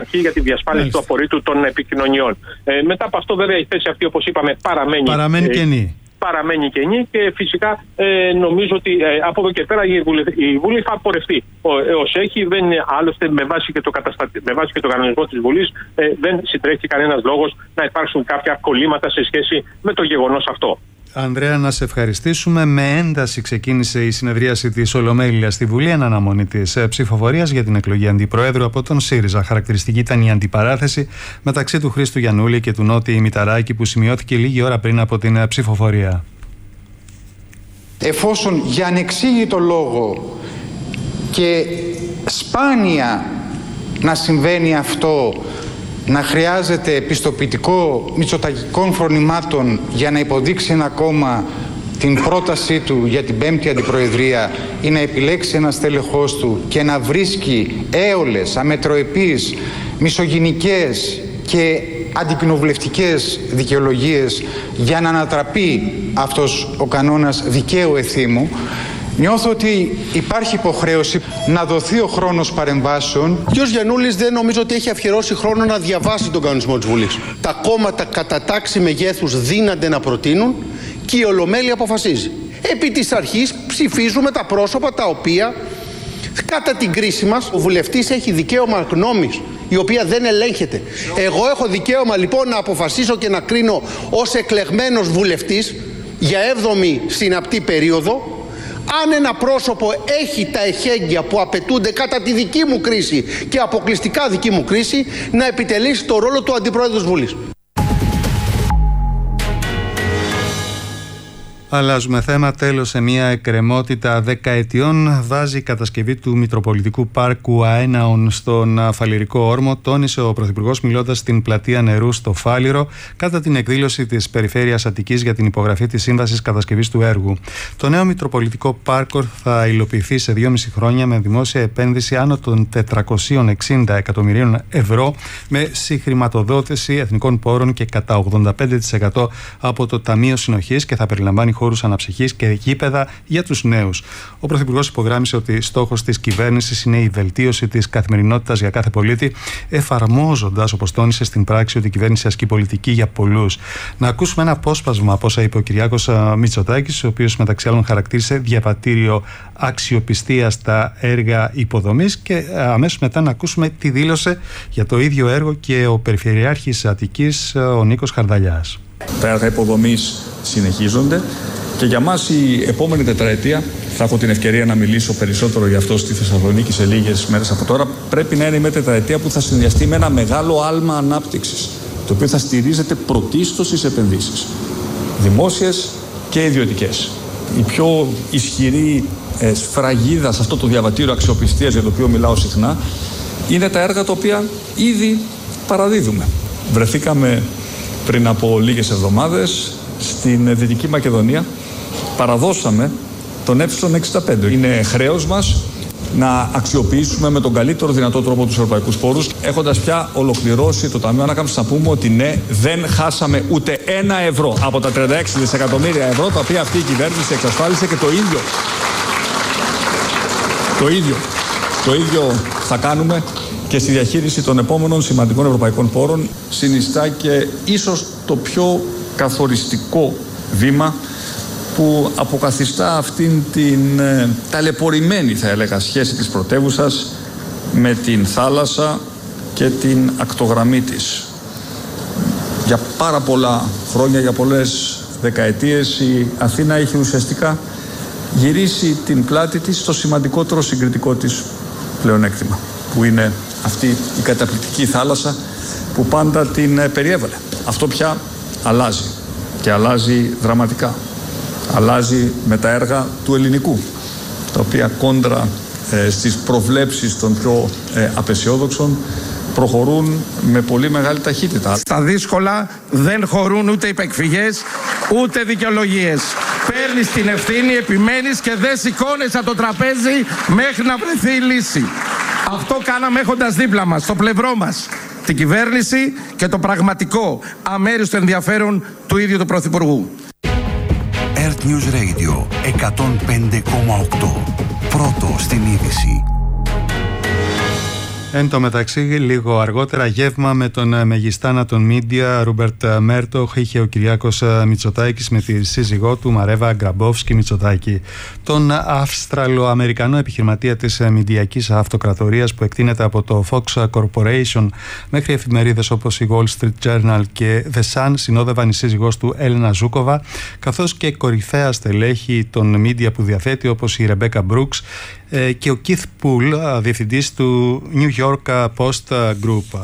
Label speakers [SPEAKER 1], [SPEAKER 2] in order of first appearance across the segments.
[SPEAKER 1] αρχή για τη διασφάλιση του απορρίτου των επικοινωνιών. Μετά από αυτό, βέβαια, η θέση αυτή, όπως είπαμε, παραμένει κενή. Παραμένει κενή και φυσικά νομίζω ότι από εδώ και πέρα η Βουλή θα πορευτεί ως έχει. Άλλωστε, με βάση και το κανονισμό της Βουλής, δεν συντρέχει κανένας λόγος να υπάρξουν κάποια κολλήματα σε σχέση με το γεγονός αυτό.
[SPEAKER 2] Ανδρέα, να σε ευχαριστήσουμε. Με ένταση ξεκίνησε η συνεδρίαση της Ολομέλειας στη Βουλή εν αναμονή της ψηφοφορίας για την εκλογή αντιπροέδρου από τον ΣΥΡΙΖΑ. Χαρακτηριστική ήταν η αντιπαράθεση μεταξύ του Χρήστου Γιαννούλη και του Νότι Μηταράκη, που σημειώθηκε λίγη ώρα πριν από την ψηφοφορία.
[SPEAKER 3] Εφόσον για ανεξήγητο λόγο και σπάνια να συμβαίνει αυτό, να χρειάζεται πιστοποιητικό μητσοτακικών φρονημάτων για να υποδείξει ένα κόμμα την πρότασή του για την 5η Αντιπροεδρία ή να επιλέξει ένα στέλεχος του και να βρίσκει έολες, αμετροεπείς, μισογυνικές και αντικοινοβουλευτικές δικαιολογίες για να ανατραπεί αυτός ο κανόνας δικαίου εθήμου, νιώθω ότι υπάρχει υποχρέωση να δοθεί ο χρόνος παρεμβάσεων.
[SPEAKER 4] Ο κ. Γιαννούλης δεν νομίζω ότι έχει αφιερώσει χρόνο να διαβάσει τον κανονισμό της Βουλής. Τα κόμματα κατά τάξη μεγέθους δύνανται να προτείνουν και η Ολομέλεια αποφασίζει. Επί της αρχής ψηφίζουμε τα πρόσωπα τα οποία κατά την κρίση μας ο βουλευτής έχει δικαίωμα γνώμης, η οποία δεν ελέγχεται. Εγώ έχω δικαίωμα λοιπόν να αποφασίσω και να κρίνω ως εκλεγμένος βουλευτής για 7η συναπτή περίοδο αν ένα πρόσωπο έχει τα εχέγγυα που απαιτούνται κατά τη δική μου κρίση και αποκλειστικά δική μου κρίση να επιτελέσει το ρόλο του Αντιπρόεδρου της Βουλής.
[SPEAKER 2] Αλλάζουμε θέμα. Τέλος, σε μια εκκρεμότητα δεκαετιών βάζει η κατασκευή του Μητροπολιτικού Πάρκου Αέναων στον Φαλιρικό Όρμο, τόνισε ο Πρωθυπουργός μιλώντας στην πλατεία νερού στο Φάλιρο κατά την εκδήλωση της Περιφέρειας Αττικής για την υπογραφή της σύμβασης κατασκευής του έργου. Το νέο Μητροπολιτικό Πάρκο θα υλοποιηθεί σε 2,5 χρόνια με δημόσια επένδυση άνω των 460 εκατομμυρίων ευρώ, με συγχρηματοδότηση εθνικών πόρων και κατά 85% από το Ταμείο Συνοχής, και θα περιλαμβάνει χώρους αναψυχής και γήπεδα για τους νέους. Ο Πρωθυπουργός υπογράμμισε ότι στόχος της κυβέρνησης είναι η βελτίωση της καθημερινότητας για κάθε πολίτη, εφαρμόζοντας, όπως τόνισε, στην πράξη ότι η κυβέρνηση ασκεί πολιτική για πολλούς. Να ακούσουμε ένα απόσπασμα από όσα είπε ο Κυριάκος Μητσοτάκης, ο οποίος μεταξύ άλλων χαρακτήρισε διαβατήριο αξιοπιστίας στα έργα υποδομής, και αμέσως μετά να ακούσουμε τι δήλωσε για το ίδιο έργο και ο Περιφερειάρχης Αττικής, ο Νίκος Χαρδαλιάς.
[SPEAKER 5] Τα έργα υποδομής συνεχίζονται και για μας η επόμενη τετραετία, θα έχω την ευκαιρία να μιλήσω περισσότερο για αυτό στη Θεσσαλονίκη σε λίγες μέρες από τώρα, πρέπει να είναι μια τετραετία που θα συνδυαστεί με ένα μεγάλο άλμα ανάπτυξης, το οποίο θα στηρίζεται πρωτίστως στις επενδύσεις, δημόσιες και ιδιωτικές. Η πιο ισχυρή σφραγίδα σε αυτό το διαβατήριο αξιοπιστίας για το οποίο μιλάω συχνά είναι τα έργα τα οποία ήδη παραδίδουμε. Βρεθήκαμε πριν από λίγες εβδομάδες στην Δυτική Μακεδονία, παραδώσαμε τον Ε65. Είναι χρέος μας να αξιοποιήσουμε με τον καλύτερο δυνατό τρόπο τους ευρωπαϊκούς πόρους. Έχοντας πια ολοκληρώσει το Ταμείο Ανάκαμψης, να πούμε ότι ναι, δεν χάσαμε ούτε ένα ευρώ από τα 36 δισεκατομμύρια ευρώ τα οποία αυτή η κυβέρνηση εξασφάλισε, και το ίδιο θα κάνουμε και στη διαχείριση των επόμενων σημαντικών ευρωπαϊκών πόρων. Συνιστά και ίσως το πιο καθοριστικό βήμα που αποκαθιστά αυτήν την ταλαιπωρημένη, θα έλεγα, σχέση της πρωτεύουσας με την θάλασσα και την ακτογραμμή της. Για πάρα πολλά χρόνια, για πολλές δεκαετίες, η Αθήνα έχει ουσιαστικά γυρίσει την πλάτη της στο σημαντικότερο συγκριτικό της πλεονέκτημα, που είναι αυτή η καταπληκτική θάλασσα που πάντα την περιέβαλε. Αυτό πια αλλάζει, και αλλάζει δραματικά. Αλλάζει με τα έργα του ελληνικού, τα οποία κόντρα στις προβλέψεις των πιο απεσιόδοξων προχωρούν με πολύ μεγάλη ταχύτητα.
[SPEAKER 6] Στα δύσκολα δεν χωρούν ούτε υπεκφυγές ούτε δικαιολογίες. Παίρνεις την ευθύνη, επιμένεις και δεν σηκώνεσαι από το τραπέζι μέχρι να βρεθεί η λύση. Αυτό κάναμε έχοντας δίπλα μας, στο πλευρό μας, την κυβέρνηση και το πραγματικό αμέριστο ενδιαφέρον του ίδιου του Πρωθυπουργού.
[SPEAKER 7] Earth News Radio 105,8. Πρώτο στην είδηση.
[SPEAKER 2] Εν τω μεταξύ, λίγο αργότερα, γεύμα με τον μεγιστάνα των μίντια Ρούμπερτ Μέρτοχ είχε ο Κυριάκος Μητσοτάκης με τη σύζυγό του Μαρέβα Γκραμπόφσκι Μητσοτάκη. Τον Αυστραλοαμερικανό επιχειρηματία της μηντιακής αυτοκρατορίας που εκτείνεται από το Fox Corporation μέχρι εφημερίδες όπως η Wall Street Journal και The Sun συνόδευαν η σύζυγός του Έλενα Ζούκοβα, καθώς και κορυφαία στελέχη των μίντια που διαθέτει όπως η Ρεμπέκα Μπρούξ και ο Keith Poole, διευθυντής του New York Post Group.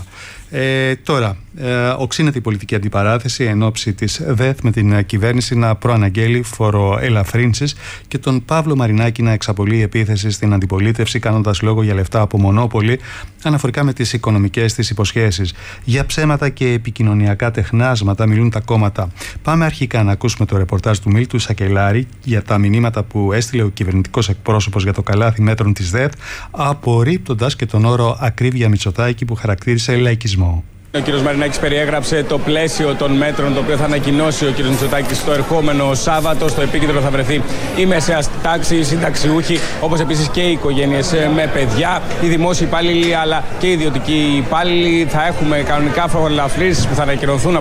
[SPEAKER 2] Τώρα, οξύνεται η πολιτική αντιπαράθεση εν ώψη της ΔΕΘ με την κυβέρνηση να προαναγγέλει φοροελαφρύνσεις και τον Παύλο Μαρινάκη να εξαπολύει επίθεση στην αντιπολίτευση κάνοντας λόγο για λεφτά από μονόπολη αναφορικά με τις οικονομικές της υποσχέσεις. Για ψέματα και επικοινωνιακά τεχνάσματα μιλούν τα κόμματα. Πάμε αρχικά να ακούσουμε το ρεπορτάζ του Μίλτου Σακελάρη για τα μηνύματα που έστειλε ο κυβερνητικός εκπρόσωπος για το καλάθι μέτρων της ΔΕΘ, απορρίπτοντας και τον όρο ακρίβεια Μητσοτάκη που χαρακτήρισε λαϊκισμό.
[SPEAKER 8] Ο κ. Μαρινάκης περιέγραψε το πλαίσιο των μέτρων το οποίο θα ανακοινώσει ο κ. Μητσοτάκης το ερχόμενο Σάββατο. Στο επίκεντρο θα βρεθεί η μεσαία τάξη, οι συνταξιούχοι, όπως επίσης και οι οικογένειες με παιδιά, οι δημόσιοι υπάλληλοι αλλά και οι ιδιωτικοί υπάλληλοι. Θα έχουμε κανονικά φοροελαφρύνσεις που θα ανακοινωθούν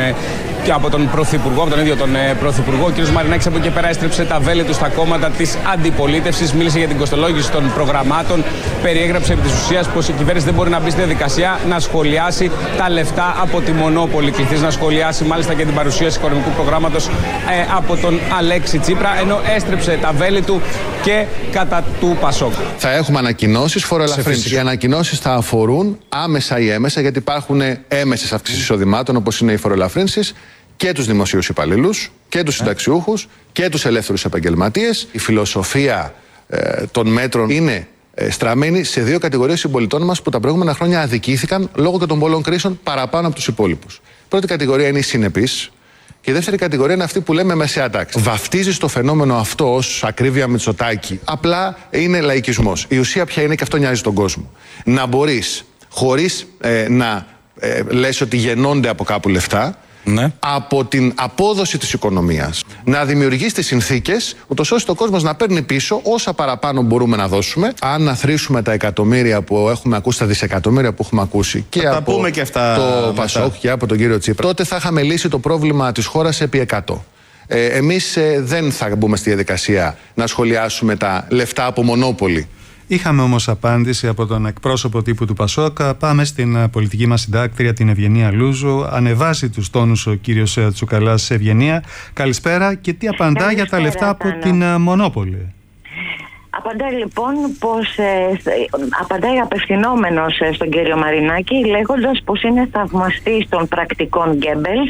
[SPEAKER 8] από τον Πρωθυπουργό, από τον ίδιο τον Πρωθυπουργό. Ο κ. Μαρινάκης από εκεί πέρα έστρεψε τα βέλη του στα κόμματα της αντιπολίτευσης, μίλησε για την κοστολόγηση των προγραμμάτων, περιέγραψε επί της ουσίας πως η κυβέρνηση δεν μπορεί να μπει στη διαδικασία να σχολιάσει τα λεφτά από τη μονόπολη. Κληθείς να σχολιάσει μάλιστα και την παρουσίαση οικονομικού προγράμματος από τον Αλέξη Τσίπρα, ενώ έστρεψε τα βέλη του και κατά του Πασόκ.
[SPEAKER 9] Θα έχουμε ανακοινώσεις φοροελαφρύνσεις. Οι ανακοινώσεις θα αφορούν άμεσα ή έμεσα, γιατί υπάρχουν έμεσες αυξήσεις εισοδημάτων όπως είναι οι φοροελαφρύνσεις, και τους δημοσίους υπαλλήλους και τους συνταξιούχους και τους ελεύθερους επαγγελματίες. Η φιλοσοφία των μέτρων είναι στραμμένη σε δύο κατηγορίες συμπολιτών μας που τα προηγούμενα χρόνια αδικήθηκαν λόγω και των πολλών κρίσεων παραπάνω από τους υπόλοιπους. Η πρώτη κατηγορία είναι οι συνεπείς και η δεύτερη κατηγορία είναι αυτή που λέμε μεσαία τάξη. Βαφτίζεις το φαινόμενο αυτό ως ακρίβεια Μητσοτάκη. Απλά είναι λαϊκισμός. Η ουσία πια είναι, και αυτό νοιάζει τον κόσμο, να μπορείς χωρίς να λες ότι γεννώνται από κάπου λεφτά, ναι, από την απόδοση της οικονομίας, να δημιουργείς τις συνθήκες ούτως ώστε ο κόσμος να παίρνει πίσω όσα παραπάνω μπορούμε να δώσουμε. Αν αθροίσουμε τα εκατομμύρια που έχουμε ακούσει, τα δισεκατομμύρια που έχουμε ακούσει και από πούμε και αυτά το Πασόκ και από τον κύριο Τσίπρα, τότε θα είχαμε λύσει το πρόβλημα της χώρας επί 100. Εμείς δεν θα μπούμε στη διαδικασία να σχολιάσουμε τα λεφτά από μονόπολη.
[SPEAKER 2] Είχαμε όμως απάντηση από τον εκπρόσωπο τύπου του Πασόκ. Πάμε στην πολιτική μας συντάκτρια, την Ευγενία Λούζου. Ανεβάζει τους τόνους ο κύριος Τσουκαλάς. Ευγενία, καλησπέρα. Και τι απαντά για τα λεφτά από την μονόπολη?
[SPEAKER 10] Απαντάει λοιπόν πως απαντάει απευθυνόμενος στον κύριο Μαρινάκη, λέγοντας πως είναι θαυμαστής των πρακτικών Γκέμπελς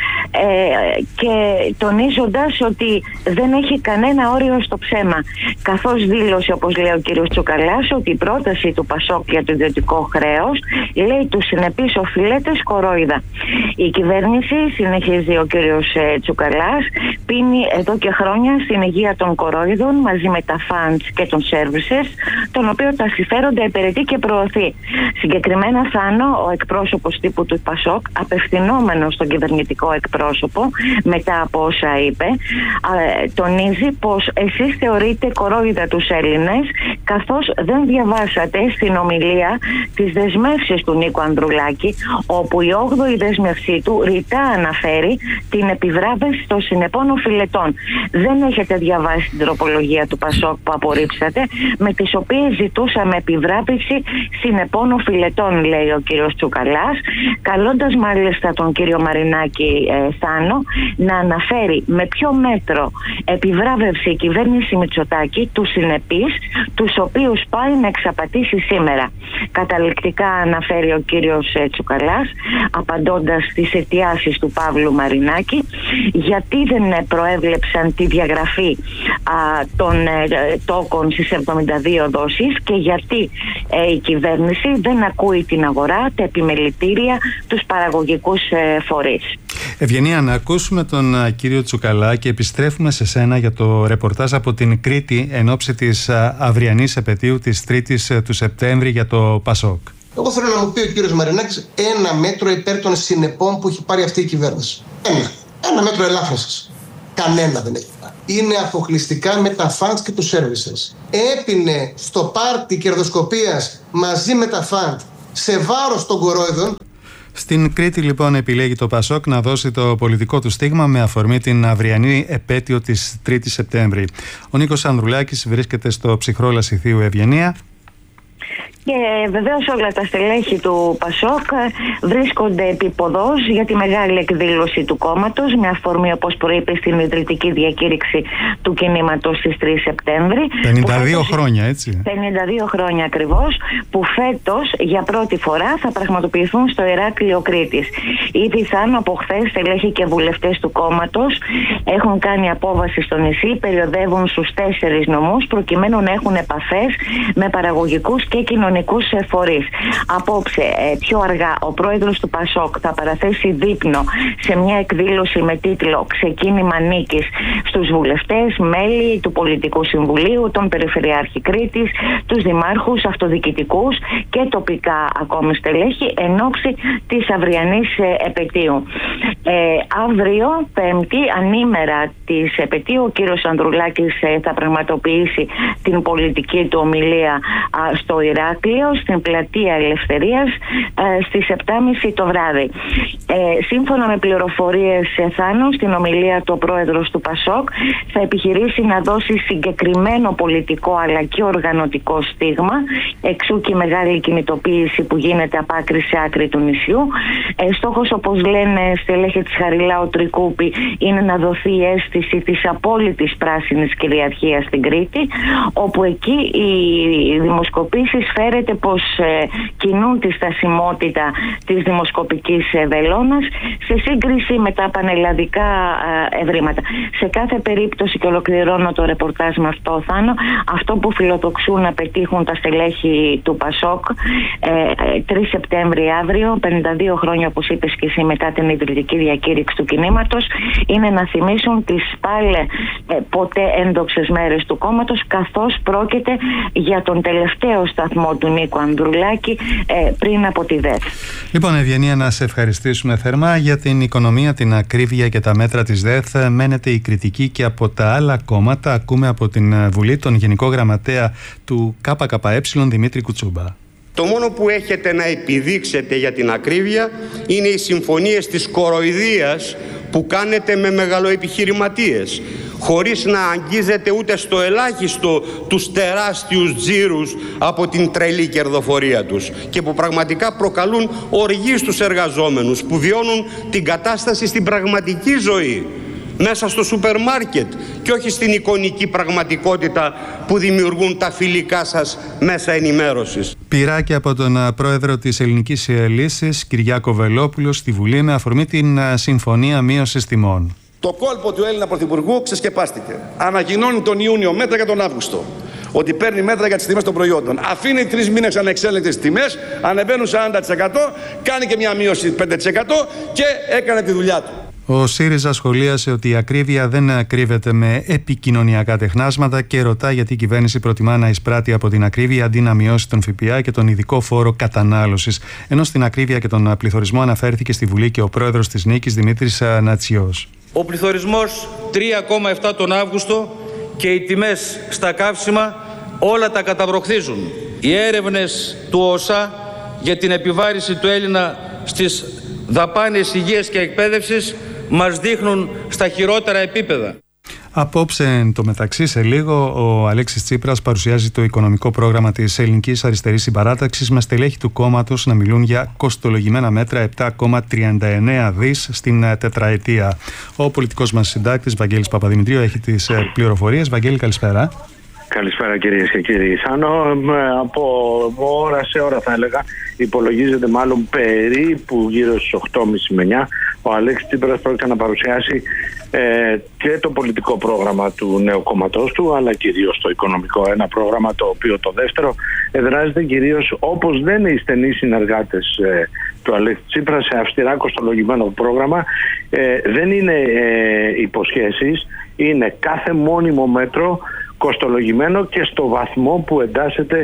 [SPEAKER 10] και τονίζοντας ότι δεν έχει κανένα όριο στο ψέμα, καθώς δήλωσε, όπως λέει ο κύριος Τσουκαλάς, ότι η πρόταση του Πασόκ για το ιδιωτικό χρέος, λέει, τους συνεπείς οφειλέτες κορόιδα. Η κυβέρνηση, συνεχίζει ο κύριος Τσουκαλάς, πίνει εδώ και χρόνια στην υγεία των κορόιδων μαζί με τα funds και των services, τον οποίο τα συμφέροντα υπηρετεί και προωθεί. Συγκεκριμένα, Θάνο, ο εκπρόσωπος τύπου του Πασόκ, απευθυνόμενος στον κυβερνητικό εκπρόσωπο μετά από όσα είπε, τονίζει πως εσείς θεωρείτε κορόιδα τους Έλληνες, καθώς δεν διαβάσατε στην ομιλία τις δεσμεύσεις του Νίκου Ανδρουλάκη, όπου η 8η δέσμευσή του ρητά αναφέρει την επιβράβευση των συνεπών οφειλετών. Δεν έχετε διαβάσει την τροπολογία του Πασόκ που απορρίψατε, με τις οποίες ζητούσαμε επιβράβευση συνεπών οφειλετών, λέει ο κύριος Τσουκαλάς, καλώντας μάλιστα τον κύριο Μαρινάκη, Θάνο, να αναφέρει με ποιο μέτρο επιβράβευσε η κυβέρνηση Μητσοτάκη τους συνεπείς, τους οποίους πάει να εξαπατήσει σήμερα. Καταληκτικά αναφέρει ο κύριος Τσουκαλάς, απαντώντας στις αιτιάσεις του Παύλου Μαρινάκη, γιατί δεν προέβλεψαν τη διαγραφή των τόκων στις 72 δόσεις και γιατί η κυβέρνηση δεν ακούει την αγορά, τα επιμελητήρια, τους παραγωγικούς φορείς.
[SPEAKER 2] Ευγενία, να ακούσουμε τον κύριο Τσουκαλά και επιστρέφουμε σε σένα για το ρεπορτάζ από την Κρήτη εν ώψη της αυριανής επετείου της 3ης του Σεπτέμβρη για το Πασόκ.
[SPEAKER 11] Εγώ θέλω να μου πει ο κύριος Μαρινάκης ένα μέτρο υπέρ των συνεπών που έχει πάρει αυτή η κυβέρνηση. Ένα μέτρο ελάφρυνσης. Κανένα δεν έχει πάρει. Είναι αποκλειστικά με τα funds και τους services. Έπινε στο πάρτι κερδοσκοπίας μαζί με τα fund σε βάρος των κορόιδων.
[SPEAKER 2] Στην Κρήτη λοιπόν επιλέγει το Πασόκ να δώσει το πολιτικό του στίγμα με αφορμή την αυριανή επέτειο της 3ης Σεπτέμβρη. Ο Νίκος Ανδρουλάκης βρίσκεται στο ψυχρό Λασιθίου Ευγενία.
[SPEAKER 10] Και βεβαίως όλα τα στελέχη του Πασόκ βρίσκονται επίποδος για τη μεγάλη εκδήλωση του κόμματος με αφορμή, όπως προείπε, στην ιδρυτική διακήρυξη του κινήματος στις 3 Σεπτέμβρη.
[SPEAKER 2] 52 χρόνια, έτσι.
[SPEAKER 10] 52 χρόνια ακριβώς, που φέτος για πρώτη φορά θα πραγματοποιηθούν στο Ηράκλειο Κρήτης. Ήδη θάνω από χθες στελέχη και βουλευτές του κόμματος έχουν κάνει απόβαση στο νησί, περιοδεύουν στους 4 νομούς προκειμένου να έχουν επαφές με παραγωγικούς και κοινωνικούς φορείς. Απόψε, πιο αργά, ο πρόεδρος του Πασόκ θα παραθέσει δείπνο σε μια εκδήλωση με τίτλο «Ξεκίνημα νίκης» στους βουλευτές, μέλη του Πολιτικού Συμβουλίου, τον Περιφερειάρχη Κρήτης, τους δημάρχους, αυτοδιοικητικούς και τοπικά ακόμη στελέχη εν ώψη της αυριανής επετείου. Αύριο, Πέμπτη, ανήμερα της επετείου, ο κύριος Ανδρουλάκης θα πραγματοποιήσει την πολιτική του ομιλία στο Ηράκλειο, στην Πλατεία Ελευθερίας, στις 7.30 το βράδυ. Σύμφωνα με πληροφορίες Θάνο, στην ομιλία του πρόεδρος του Πασόκ θα επιχειρήσει να δώσει συγκεκριμένο πολιτικό αλλά και οργανωτικό στίγμα, εξού και η μεγάλη κινητοποίηση που γίνεται από άκρη σε άκρη του νησιού. Στόχος, όπως λένε στελέχη της Χαριλάου Τρικούπη, είναι να δοθεί η αίσθηση της απόλυτης πράσινης κυριαρχίας στην Κρήτη, όπου εκεί οι δημοσκοπήσεις φέρεται πως κινούν τη στασιμότητα της δημοσκοπικής βελόνας σε σύγκριση με τα πανελλαδικά ευρήματα. Σε κάθε περίπτωση, και ολοκληρώνω το ρεπορτάζ με αυτό, Θάνο, αυτό που φιλοδοξούν να πετύχουν τα στελέχη του Πασόκ 3 Σεπτέμβρη αύριο, 52 χρόνια όπως είπες και εσύ μετά την ιδρυτική διακήρυξη του κινήματος, είναι να θυμίσουν τις πάλι ποτέ ένδοξες μέρες του κόμματος, καθώς πρόκειται για τον τελευταίο σταθμό του Νίκου Ανδρουλάκη πριν από τη ΔΕΘ.
[SPEAKER 2] Λοιπόν, Ευγενία, να σε ευχαριστήσουμε θερμά. Για την οικονομία, την ακρίβεια και τα μέτρα της ΔΕΘ μένεται η κριτική και από τα άλλα κόμματα. Ακούμε από την Βουλή τον Γενικό Γραμματέα του ΚΚΕ, Δημήτρη Κουτσούμπα.
[SPEAKER 12] Το μόνο που έχετε να επιδείξετε για την ακρίβεια είναι οι συμφωνίες της κοροϊδίας που κάνετε με μεγαλοεπιχειρηματίες, χωρίς να αγγίζετε ούτε στο ελάχιστο τους τεράστιους τζίρους από την τρελή κερδοφορία τους και που πραγματικά προκαλούν οργή στους εργαζόμενους που βιώνουν την κατάσταση στην πραγματική ζωή, μέσα στο σούπερ μάρκετ και όχι στην εικονική πραγματικότητα που δημιουργούν τα φιλικά σας μέσα ενημέρωσης.
[SPEAKER 2] Πειράκι από τον πρόεδρο της Ελληνικής Λύσης, Κυριάκο Βελόπουλο, στη Βουλή με αφορμή την συμφωνία μείωσης τιμών.
[SPEAKER 13] Το κόλπο του Έλληνα Πρωθυπουργού ξεσκεπάστηκε. Ανακοινώνει τον Ιούνιο μέτρα για τον Αύγουστο. Ότι παίρνει μέτρα για τις τιμές των προϊόντων. Αφήνει 3 μήνες ανεξέλεγκτες τιμές, ανεβαίνουν 40%, κάνει και μια μείωση 5% και έκανε τη δουλειά του.
[SPEAKER 2] Ο ΣΥΡΙΖΑ σχολίασε ότι η ακρίβεια δεν κρύβεται με επικοινωνιακά τεχνάσματα και ρωτά γιατί η κυβέρνηση προτιμά να εισπράττει από την ακρίβεια αντί να μειώσει τον ΦΠΑ και τον ειδικό φόρο κατανάλωσης. Ενώ στην ακρίβεια και τον πληθωρισμό αναφέρθηκε στη Βουλή και ο πρόεδρος της Νίκης, Δημήτρης Νατσιός.
[SPEAKER 14] Ο πληθωρισμός 3,7 τον Αύγουστο και οι τιμές στα καύσιμα όλα τα καταβροχθίζουν. Οι έρευνες του ΟΣΑ για την επιβάρηση του Έλληνα στις δαπάνες υγείας και εκπαίδευσης μας δείχνουν στα χειρότερα επίπεδα.
[SPEAKER 2] Απόψε, εν τω μεταξύ, σε λίγο, ο Αλέξης Τσίπρας παρουσιάζει το οικονομικό πρόγραμμα της Ελληνικής Αριστερής Συμπαράταξης με στελέχη του κόμματος να μιλούν για κοστολογημένα μέτρα 7,39 δις στην τετραετία. Ο πολιτικός μας συντάκτης Βαγγέλης Παπαδημητρίου έχει τις πληροφορίες. Βαγγέλη, καλησπέρα.
[SPEAKER 15] Καλησπέρα κυρίες και κύριοι. Σάνο, από ώρα σε ώρα θα έλεγα, υπολογίζεται μάλλον περίπου γύρω στις 8.30 με 9, ο Αλέξης Τσίπρας πρόκειται να παρουσιάσει και το πολιτικό πρόγραμμα του νέου κόμματός του, αλλά κυρίως το οικονομικό. Ένα πρόγραμμα το οποίο το δεύτερο εδράζεται κυρίως, όπως λένε οι στενοί συνεργάτες του Αλέξη Τσίπρα, σε αυστηρά κοστολογημένο πρόγραμμα. Δεν είναι υποσχέσεις, είναι κάθε μόνιμο μέτρο κοστολογημένο και στο βαθμό που εντάσσεται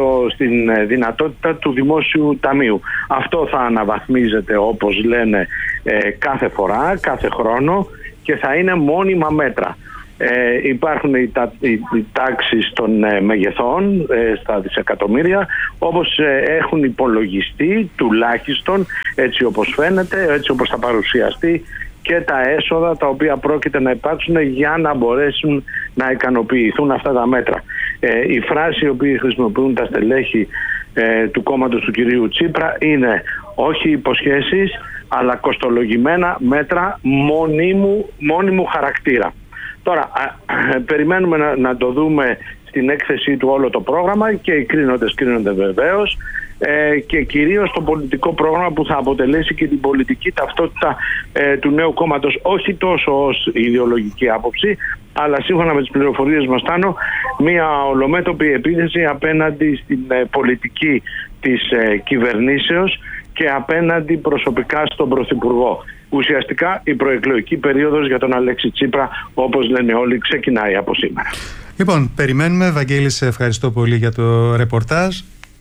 [SPEAKER 15] στην δυνατότητα του Δημόσιου Ταμείου. Αυτό θα αναβαθμίζεται, όπως λένε, κάθε φορά, κάθε χρόνο και θα είναι μόνιμα μέτρα. Υπάρχουν οι τάξεις των μεγεθών στα δισεκατομμύρια, όπως έχουν υπολογιστεί τουλάχιστον, έτσι όπως φαίνεται, έτσι όπως θα παρουσιαστεί, και τα έσοδα τα οποία πρόκειται να υπάρξουν για να μπορέσουν να ικανοποιηθούν αυτά τα μέτρα. Η φράση η οποία χρησιμοποιούν τα στελέχη του κόμματος του κυρίου Τσίπρα είναι όχι υποσχέσεις, αλλά κοστολογημένα μέτρα μόνιμου χαρακτήρα. Τώρα, περιμένουμε να το δούμε στην έκθεσή του όλο το πρόγραμμα και οι κρίνοντες κρίνονται βεβαίως, και κυρίως το πολιτικό πρόγραμμα που θα αποτελέσει και την πολιτική ταυτότητα του νέου κόμματος, όχι τόσο ως ιδεολογική άποψη, αλλά σύμφωνα με τις πληροφορίες μας, Τάνο, μια ολομέτωπη επίθεση απέναντι στην πολιτική της κυβερνήσεως και απέναντι προσωπικά στον Πρωθυπουργό. Ουσιαστικά η προεκλογική περίοδος για τον Αλέξη Τσίπρα, όπως λένε όλοι, ξεκινάει από σήμερα.
[SPEAKER 2] Λοιπόν, περιμένουμε. Βαγγέλη, σε ευχαριστώ πολύ για το ρεπορτάζ.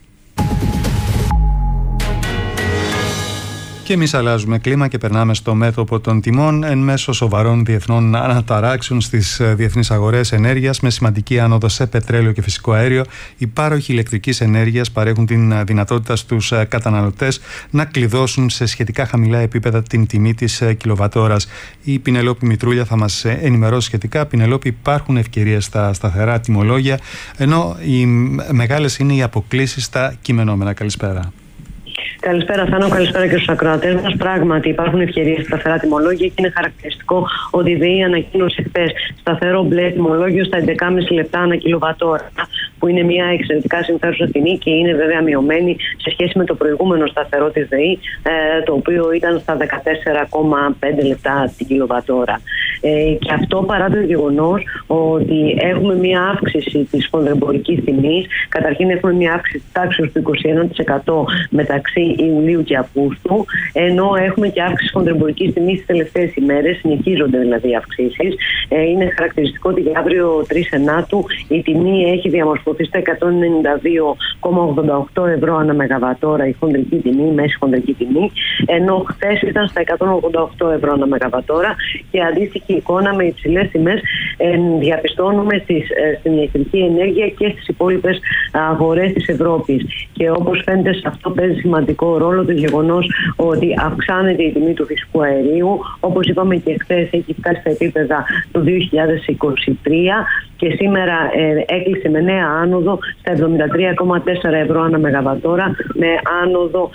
[SPEAKER 2] Και εμείς αλλάζουμε κλίμα και περνάμε στο μέτωπο των τιμών εν μέσω σοβαρών διεθνών αναταράξεων στις διεθνείς αγορές ενέργειας, με σημαντική άνοδο σε πετρέλαιο και φυσικό αέριο. Οι πάροχοι ηλεκτρικής ενέργειας παρέχουν την δυνατότητα στους καταναλωτές να κλειδώσουν σε σχετικά χαμηλά επίπεδα την τιμή της κιλοβατόρας. Η Πινελόπη Μητρούλια θα μας ενημερώσει σχετικά. Πινελόπη, υπάρχουν ευκαιρίες στα σταθερά τιμολόγια, ενώ οι μεγάλες είναι οι αποκλίσεις στα κειμενόμενα. Καλησπέρα.
[SPEAKER 16] Καλησπέρα, Θάνο. Καλησπέρα και στους ακροατές μας. Πράγματι, υπάρχουν ευκαιρίες στα σταθερά τιμολόγια και είναι χαρακτηριστικό ότι η ΔΕΗ ανακοίνωσε χθες σταθερό μπλε τιμολόγιο στα 11,5 λεπτά ανά κιλοβατόρα, που είναι μια εξαιρετικά συμφέρουσα τιμή και είναι βέβαια μειωμένη σε σχέση με το προηγούμενο σταθερό της ΔΕΗ, το οποίο ήταν στα 14,5 λεπτά την κιλοβατόρα. Και αυτό παρά το γεγονός ότι έχουμε μια αύξηση της χονδρεμπορικής τιμής. Καταρχήν, έχουμε μια αύξηση τάξης του 21% μεταξύ Ιουλίου και Αυγούστου, ενώ έχουμε και αύξηση χονδρεμπορικής τιμής τις τελευταίες ημέρες, συνεχίζονται δηλαδή οι αυξήσεις. Είναι χαρακτηριστικό ότι για αύριο 3 Ενάτου η τιμή έχει διαμορφωθεί στα 192,88 ευρώ ανά μεγαβατόρα η χονδρική τιμή, η μέση χονδρική τιμή, ενώ χθες ήταν στα 188 ευρώ ανά μεγαβατόρα, και αντίστοιχη εικόνα με υψηλές τιμές διαπιστώνουμε στην ηλεκτρική ενέργεια και στις υπόλοιπες αγορές της Ευρώπης. Και όπως φαίνεται, σε αυτό παίζει σημαντικό ρόλο το γεγονός ότι αυξάνεται η τιμή του φυσικού αερίου. Όπως είπαμε και χθες, έχει φτάσει στα επίπεδα του 2023 και σήμερα έκλεισε με νέα άνοδο στα 73,4 ευρώ ανά μεγαβατόρα, με άνοδο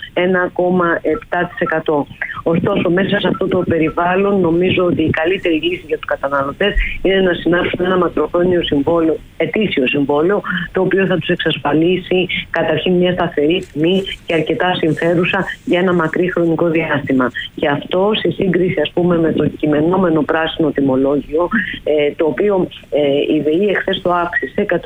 [SPEAKER 16] 1,7%. Ωστόσο, μέσα σε αυτό το περιβάλλον, νομίζω ότι η καλύτερη λύση για τους καταναλωτές είναι να συνάψουν ένα μακροχρόνιο συμβόλαιο, ετήσιο συμβόλαιο, το οποίο θα τους εξασφαλίσει καταρχήν μια σταθερή τιμή και αρκετά συμφέρουσα για ένα μακρύ χρονικό διάστημα. Και αυτό σε σύγκριση, ας πούμε, με το κειμενόμενο πράσινο τιμολόγιο, το οποίο η ΔΕΗ εχθές το αύξησε κατά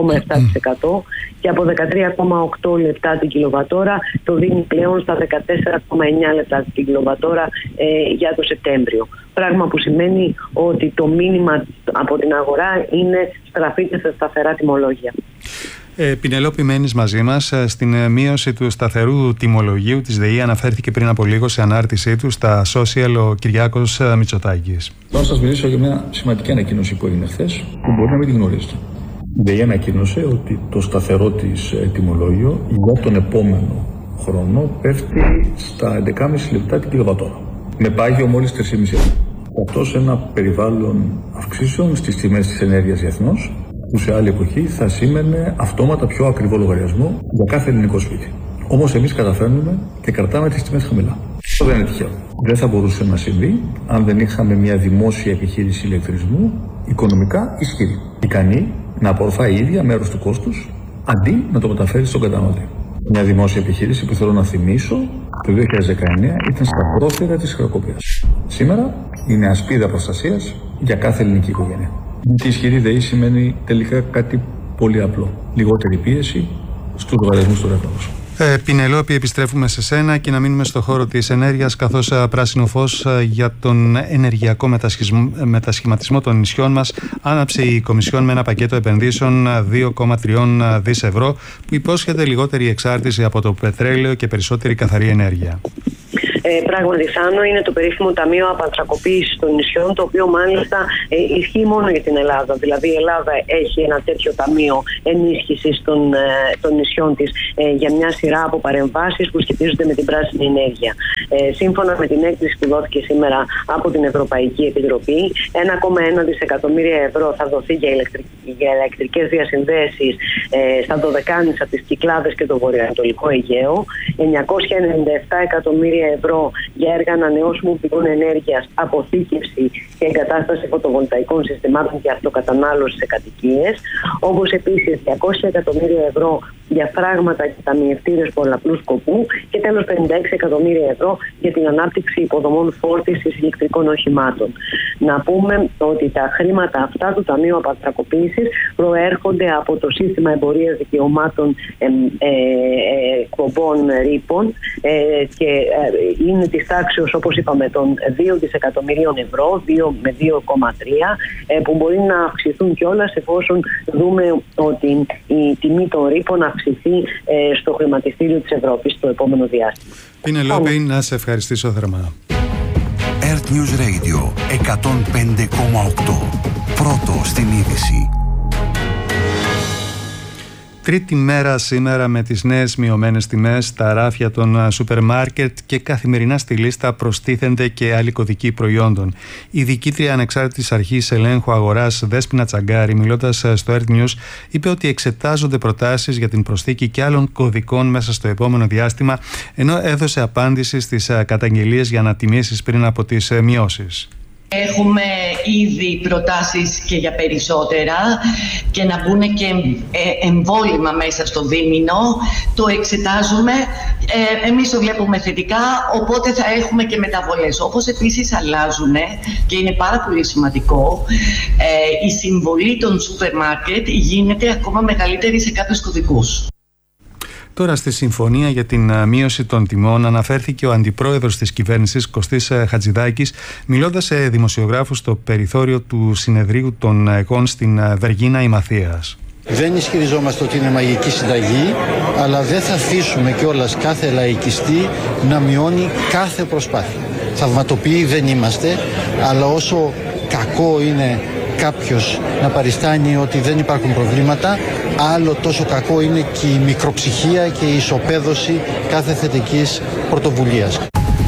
[SPEAKER 16] 7,7% και από 13,8 λεπτά την κιλοβατόρα το δίνει πλέον στα 14,9 λεπτά την κιλοβατόρα για το Σεπτέμβριο. Πράγμα που σημαίνει ότι το μήνυμα από την αγορά είναι στραφείτε σε σταθερά τιμολόγια.
[SPEAKER 2] Πινελόπη, μένεις μαζί μας. Στην μείωση του σταθερού τιμολογίου της ΔΕΗ αναφέρθηκε πριν από λίγο σε ανάρτησή του στα social ο Κυριάκος Μητσοτάκης.
[SPEAKER 5] Θα σας μιλήσω για μια σημαντική ανακοίνωση που έγινε χθες, που μπορεί να μην τη γνωρίζετε. Η ΔΕΗ ανακοίνωσε ότι το σταθερό της τιμολόγιο για τον επόμενο χρόνο πέφτει στα 11,5 λεπτά την κιλοβατόρα, με πάγιο μόλις 3,5 ευρώ. Αυτό σε ένα περιβάλλον αυξήσεων στις τιμές της ενέργειας διεθνώς, που σε άλλη εποχή θα σήμαινε αυτόματα πιο ακριβό λογαριασμό για κάθε ελληνικό σπίτι. Όμως εμείς καταφέρνουμε και κρατάμε τις τιμές χαμηλά. Αυτό δεν είναι τυχαίο. Δεν θα μπορούσε να συμβεί αν δεν είχαμε μια δημόσια επιχείρηση ηλεκτρισμού οικονομικά ισχυρή, ικανή να απορροφάει η ίδια μέρος του κόστους αντί να το μεταφέρει στον καταναλωτή. Μια δημόσια επιχείρηση που, θέλω να θυμίσω, το 2019 ήταν στα πρόθυρα της χρεοκοπίας. Σήμερα είναι ασπίδα προστασίας για κάθε ελληνική οικογένεια. Η ισχυρή ΔΕΗ σημαίνει τελικά κάτι πολύ απλό. Λιγότερη πίεση στους λογαριασμούς του ρεύματος.
[SPEAKER 2] Πινελόπη, επιστρέφουμε σε σένα και να μείνουμε στο χώρο της ενέργειας, καθώς πράσινο φως για τον ενεργειακό μετασχηματισμό των νησιών μας άναψε η Κομισιόν με ένα πακέτο επενδύσεων 2,3 δις ευρώ που υπόσχεται λιγότερη εξάρτηση από το πετρέλαιο και περισσότερη καθαρή ενέργεια.
[SPEAKER 16] Πράγματι, Θάνο, είναι το περίφημο Ταμείο Απανθρακοποίησης των νησιών, το οποίο μάλιστα ισχύει μόνο για την Ελλάδα. Δηλαδή, η Ελλάδα έχει ένα τέτοιο ταμείο ενίσχυσης των νησιών της για μια σειρά από παρεμβάσεις που σχετίζονται με την πράσινη ενέργεια. Σύμφωνα με την έκθεση που δόθηκε σήμερα από την Ευρωπαϊκή Επιτροπή, 1,1 δισεκατομμύρια ευρώ θα δοθεί για ηλεκτρικές διασυνδέσεις στα Δωδεκάνησα, τις Κυκλάδες και το βορειοανατολικό Αιγαίο, 997 εκατομμύρια ευρώ για έργα ανανεώσιμων πηγών ενέργειας, αποθήκευση και εγκατάσταση φωτοβολταϊκών συστημάτων και αυτοκατανάλωση σε κατοικίες, όπως επίσης 200 εκατομμύρια ευρώ για φράγματα και ταμιευτήρες πολλαπλού σκοπού και τέλος 56 εκατομμύρια ευρώ για την ανάπτυξη υποδομών φόρτισης ηλεκτρικών οχημάτων. Να πούμε ότι τα χρήματα αυτά του Ταμείου Απανθρακοποίησης προέρχονται από το σύστημα εμπορίας δικαιωμάτων εκπομπών ρήπων και είναι της τάξεως, όπως είπαμε, των 2 δισεκατομμυρίων ευρώ, 2 με 2,3, που μπορεί να αυξηθούν κιόλας εφόσον δούμε ότι η τιμή των ρήπων αυξηθεί στο χρηματιστήριο της Ευρώπης το επόμενο διάστημα.
[SPEAKER 2] Πινελόπη, να σε ευχαριστήσω θερμά.
[SPEAKER 7] Earth News Radio 105,8. Πρώτο στην είδηση.
[SPEAKER 2] Τρίτη μέρα σήμερα με τις νέες μειωμένες τιμές στα ράφια των σούπερ μάρκετ και καθημερινά στη λίστα προστίθενται και άλλοι κωδικοί προϊόντων. Η διοικήτρια Ανεξάρτητης Αρχής Ελέγχου Αγοράς Δέσποινα Τσαγκάρη, μιλώντας στο Earth News, είπε ότι εξετάζονται προτάσεις για την προσθήκη και άλλων κωδικών μέσα στο επόμενο διάστημα, ενώ έδωσε απάντηση στις καταγγελίες για ανατιμήσεις πριν από τις μειώσεις.
[SPEAKER 17] Έχουμε ήδη προτάσεις και για περισσότερα και να μπουν και εμβόλυμα μέσα στο δίμηνο. Το εξετάζουμε, εμείς το βλέπουμε θετικά, οπότε θα έχουμε και μεταβολές. Όπως επίσης αλλάζουν, και είναι πάρα πολύ σημαντικό, η συμβολή των σούπερ μάρκετ γίνεται ακόμα μεγαλύτερη σε κάποιους κωδικούς.
[SPEAKER 2] Τώρα στη συμφωνία για την μείωση των τιμών αναφέρθηκε ο αντιπρόεδρος της κυβέρνησης Κωστής Χατζηδάκης, μιλώντας σε δημοσιογράφους στο περιθώριο του συνεδρίου των ΕΚΟΝ στην Βεργίνα Ημαθίας.
[SPEAKER 18] Δεν ισχυριζόμαστε ότι είναι μαγική συνταγή, αλλά δεν θα αφήσουμε κιόλας κάθε λαϊκιστή να μειώνει κάθε προσπάθεια. Θαυματοποιοί δεν είμαστε, αλλά όσο κακό είναι κάποιος να παριστάνει ότι δεν υπάρχουν προβλήματα, άλλο τόσο κακό είναι και η μικροψυχία και η ισοπαίδωση κάθε θετικής πρωτοβουλίας.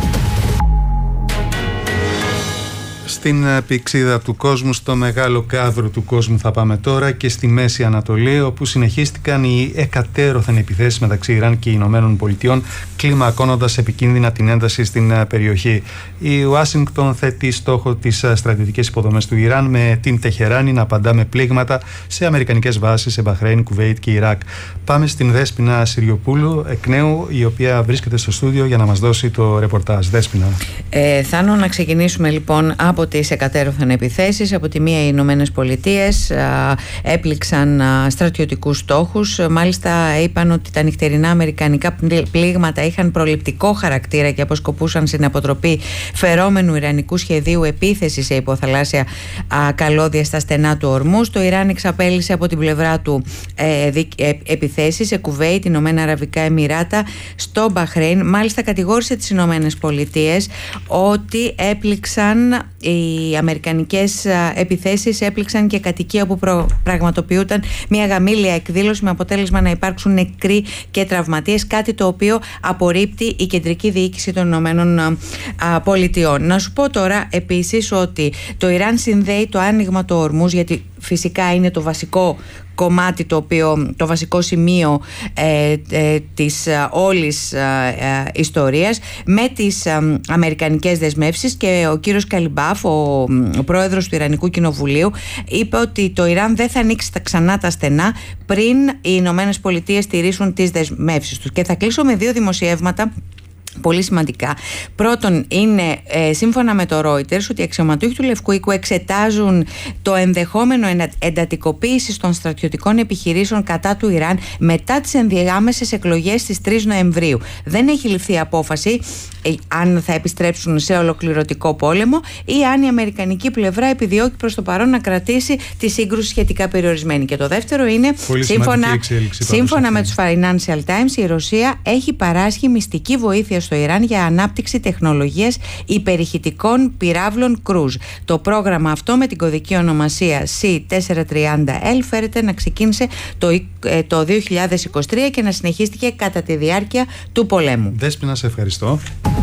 [SPEAKER 2] Στην πηξίδα του κόσμου, στο μεγάλο κάδρο του κόσμου θα πάμε τώρα και στη Μέση Ανατολή, όπου συνεχίστηκαν οι εκατέρωθεν επιθέσεις μεταξύ Ιράν και Ηνωμένων Πολιτειών, κλιμακώνοντας επικίνδυνα την ένταση στην περιοχή. Η Ουάσιγκτον θέτει στόχο τις στρατιωτικές υποδομές του Ιράν, με την Τεχεράνη να απαντά με πλήγματα σε αμερικανικές βάσεις σε Μπαχρέιν, Κουβέιτ και Ιράκ. Πάμε στην Δέσποινα Συριοπούλου εκ νέου, η οποία βρίσκεται στο στούντιο για να μας δώσει το ρεπορτάζ. Δέσποινα.
[SPEAKER 19] Θάνο, να ξεκινήσουμε λοιπόν από τις εκατέρωθεν επιθέσεις. Από τη μία οι Ηνωμένες Πολιτείες έπληξαν στρατιωτικούς στόχους. Μάλιστα είπαν ότι τα νυχτερινά αμερικανικά πλήγματα είχαν προληπτικό χαρακτήρα και αποσκοπούσαν στην αποτροπή φερόμενου ιρανικού σχεδίου επίθεσης σε υποθαλάσσια καλώδια στα στενά του Ορμούς. Το Ιράν εξαπέλυσε από την πλευρά του επιθέσεις σε Κουβέιτ, Ηνωμένα Αραβικά Εμιράτα, στο Μπαχρέιν. Μάλιστα κατηγόρησε τις Ηνωμένες Πολιτείες ότι έπληξαν οι αμερικανικές επιθέσεις, έπληξαν και κατοικία όπου πραγματοποιούταν μια γαμήλια εκδήλωση, με αποτέλεσμα να υπάρξουν νεκροί και τραυματίες, κάτι το οποίο απορρίπτει η κεντρική διοίκηση των Ηνωμένων Πολιτειών. Να σου πω τώρα επίσης ότι το Ιράν συνδέει το άνοιγμα του Ορμούς, γιατί φυσικά είναι το βασικό κομμάτι, το βασικό σημείο της όλης ιστορίας, με τις αμερικανικές δεσμεύσεις, και ο κύριος Καλιμπάφ, ο πρόεδρος του Ιρανικού Κοινοβουλίου, είπε ότι το Ιράν δεν θα ανοίξει ξανά τα στενά πριν οι Ηνωμένες Πολιτείες στηρίσουν τις δεσμεύσεις τους. Και θα κλείσω με δύο δημοσιεύματα πολύ σημαντικά. Πρώτον, είναι σύμφωνα με το Reuters ότι οι αξιωματούχοι του Λευκού Οίκου εξετάζουν το ενδεχόμενο εντατικοποίησης των στρατιωτικών επιχειρήσεων κατά του Ιράν μετά τις ενδιάμεσες εκλογές στις 3 Νοεμβρίου. Δεν έχει ληφθεί απόφαση αν θα επιστρέψουν σε ολοκληρωτικό πόλεμο ή αν η αμερικανική πλευρά επιδιώκει προς το παρόν να κρατήσει τη σύγκρουση σχετικά περιορισμένη. Και το δεύτερο είναι, σύμφωνα με τους Financial Times, η Ρωσία έχει παράσχει μυστική βοήθεια στο Ιράν για ανάπτυξη τεχνολογίας υπερηχητικών πυράβλων Cruise. Το πρόγραμμα αυτό, με την κωδική ονομασία C430L, φέρεται να ξεκίνησε το 2023 και να συνεχίστηκε κατά τη διάρκεια του πολέμου.
[SPEAKER 2] Δέσποινα, σε ευχαριστώ.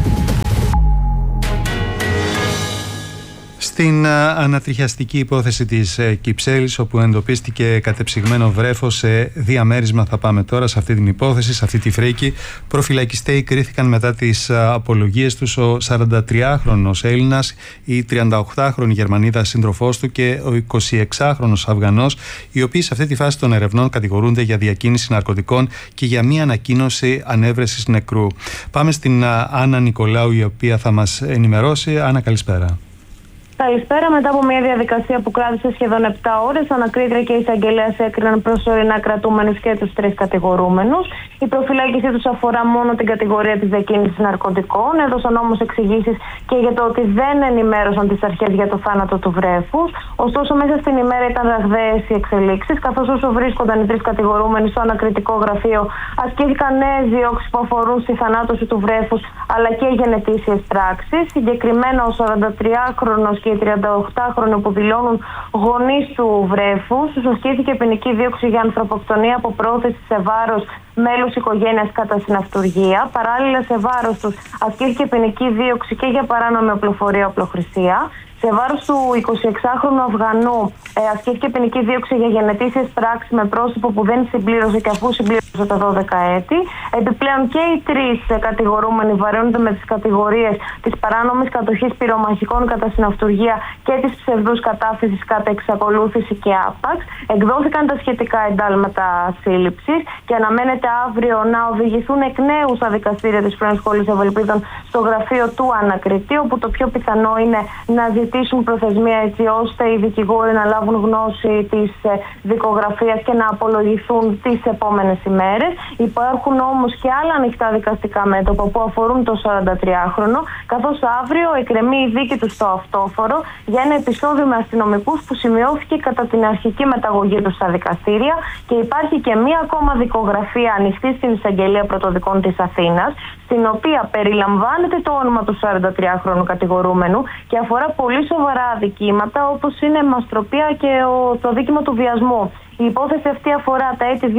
[SPEAKER 2] Στην ανατριχιαστική υπόθεση της Κυψέλης, όπου εντοπίστηκε κατεψυγμένο βρέφος σε διαμέρισμα, θα πάμε τώρα σε αυτή την υπόθεση, σε αυτή τη φρίκη. Προφυλακιστέοι κρίθηκαν μετά τις απολογίες τους ο 43χρονος Έλληνας, η 38χρονη Γερμανίδα σύντροφός του και ο 26χρονος Αφγανός, οι οποίοι σε αυτή τη φάση των ερευνών κατηγορούνται για διακίνηση ναρκωτικών και για μία ανακοίνωση ανέβρεσης νεκρού. Πάμε στην Άννα Νικολάου, η οποία θα μας ενημερώσει. Άννα, καλησπέρα.
[SPEAKER 20] Καλησπέρα. Μετά από μια διαδικασία που κράτησε σχεδόν 7 ώρες, ανακρίτρια και εισαγγελέας έκριναν προσωρινά κρατούμενους και τους 3 κατηγορούμενους. Η προφυλάκησή τους αφορά μόνο την κατηγορία της διακίνησης ναρκωτικών. Έδωσαν όμως εξηγήσεις και για το ότι δεν ενημέρωσαν τις αρχές για το θάνατο του βρέφους. Ωστόσο, μέσα στην ημέρα ήταν ραγδαίες οι εξελίξεις, καθώς όσο βρίσκονταν οι 3 κατηγορούμενοι στο ανακριτικό γραφείο, ασκήθηκαν νέες διώξεις που αφορούν στη θανάτωση του βρέφους αλλά και γενετήσιες πράξεις. Συγκεκριμένα, ο 43χρονος και οι 38χρονοι που δηλώνουν γονείς του βρέφους, τους ασκήθηκε ποινική δίωξη για ανθρωποκτονία από πρόθεση σε βάρος μέλους οικογένειας κατά συναυτουργία. Παράλληλα, σε βάρος τους ασκήθηκε ποινική δίωξη και για παράνομη οπλοφορία, οπλοχρησία. Σε βάρος του 26χρονου Αφγανού ασκήθηκε ποινική δίωξη για γενετήσιες πράξεις με πρόσωπο που δεν συμπλήρωσε και αφού συμπλήρωσε τα 12 έτη. Επιπλέον και οι 3 κατηγορούμενοι βαραίνονται με τις κατηγορίες της παράνομης κατοχής πυρομαχικών κατά συναυτουργία και της ψευδούς κατάφυσης κατά εξακολούθηση και άπαξ. Εκδόθηκαν τα σχετικά εντάλματα σύλληψης και αναμένεται αύριο να οδηγηθούν εκ νέου στα δικαστήρια της πρώην Σχολής Ευελπίδων στο γραφείο του ανακριτή, όπου το πιο πιθανό είναι να ζητήσουν προθεσμία έτσι ώστε οι δικηγόροι να λάβουν γνώση της δικογραφίας και να απολογηθούν τις επόμενες ημέρες. Υπάρχουν όμως και άλλα ανοιχτά δικαστικά μέτωπα που αφορούν το 43χρονο, καθώς αύριο εκκρεμεί η δίκη του στο αυτόφορο για ένα επεισόδιο με αστυνομικούς που σημειώθηκε κατά την αρχική μεταγωγή του στα δικαστήρια, και υπάρχει και μία ακόμα δικογραφία ανοιχτή στην Εισαγγελία Πρωτοδικών της Αθήνας, στην οποία περιλαμβάνεται το όνομα του 43χρονου κατηγορούμενου και αφορά πολύ σοβαρά αδικήματα, όπως είναι μαστροπία και το δίκημα του βιασμού. Η υπόθεση αυτή αφορά τα έτη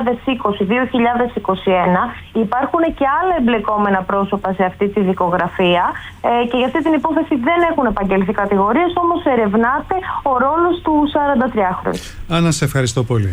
[SPEAKER 20] 2020-2021. Υπάρχουν και άλλα εμπλεκόμενα πρόσωπα σε αυτή τη δικογραφία και για αυτή την υπόθεση δεν έχουν επαγγελθεί κατηγορίες, όμως ερευνάται ο ρόλος του 43χρονου.
[SPEAKER 2] Άννα, σε ευχαριστώ πολύ.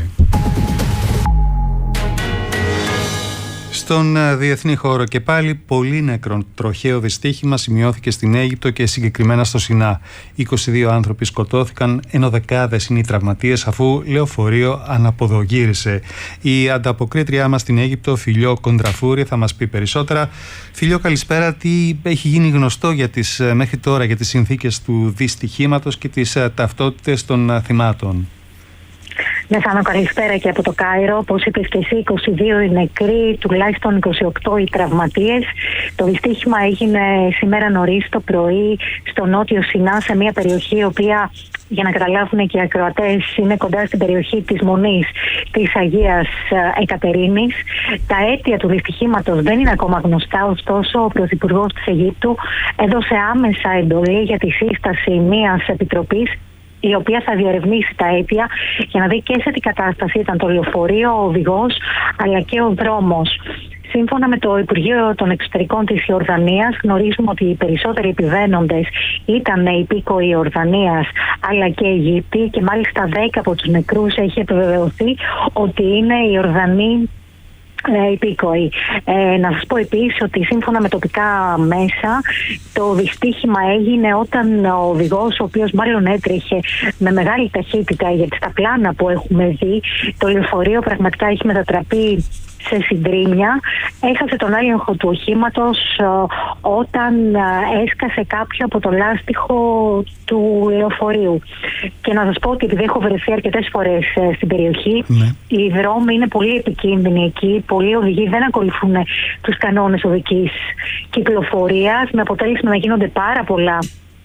[SPEAKER 2] Στον διεθνή χώρο και πάλι πολύ νεκρό τροχαίο δυστύχημα σημειώθηκε στην Αίγυπτο και συγκεκριμένα στο Σινά. 22 άνθρωποι σκοτώθηκαν, ενώ δεκάδες είναι οι τραυματίες αφού λεωφορείο αναποδογύρισε. Η ανταποκρίτριά μας στην Αίγυπτο, Φιλιό Κοντραφούρη, θα μας πει περισσότερα. Φιλιό, καλησπέρα. Τι έχει γίνει γνωστό μέχρι τώρα για τις συνθήκες του δυστυχήματος και τις ταυτότητες των θυμάτων?
[SPEAKER 21] Ναι, Θάνο, καλησπέρα και από το Κάιρο. Όπως είπες και εσύ, 22 οι νεκροί, τουλάχιστον 28 οι τραυματίες. Το δυστύχημα έγινε σήμερα νωρίς το πρωί στο νότιο Σινά, σε μια περιοχή η οποία, για να καταλάβουν και οι ακροατές, είναι κοντά στην περιοχή της Μονής της Αγίας Εκατερίνης. Τα αίτια του δυστυχήματος δεν είναι ακόμα γνωστά, ωστόσο ο Πρωθυπουργός της Αιγύπτου έδωσε άμεσα εντολή για τη σύσταση μιας επιτροπής, η οποία θα διερευνήσει τα αίτια για να δει και σε τι κατάσταση ήταν το λεωφορείο, ο οδηγός αλλά και ο δρόμος. Σύμφωνα με το Υπουργείο των Εξωτερικών της Ιορδανίας, γνωρίζουμε ότι οι περισσότεροι επιβαίνοντες ήταν υπήκοοι Ιορδανίας αλλά και Αιγύπτιοι, και μάλιστα 10 από τους νεκρούς έχει επιβεβαιωθεί ότι είναι Ιορδανοί υπήκοοι. Να σας πω επίσης ότι σύμφωνα με τοπικά μέσα, το δυστύχημα έγινε όταν ο οδηγός, ο οποίος μάλλον έτρεχε με μεγάλη ταχύτητα, γιατί στα πλάνα που έχουμε δει το λεωφορείο πραγματικά έχει μετατραπεί σε συντρίμμια, έχασε τον έλεγχο του οχήματος όταν έσκασε κάποιο από το λάστιχο του λεωφορείου. Και να σας πω ότι επειδή έχω βρεθεί αρκετές φορές στην περιοχή, οι δρόμοι είναι πολύ επικίνδυνοι εκεί. Πολλοί οδηγοί δεν ακολουθούν τους κανόνες οδικής κυκλοφορίας, με αποτέλεσμα να γίνονται πάρα πολλά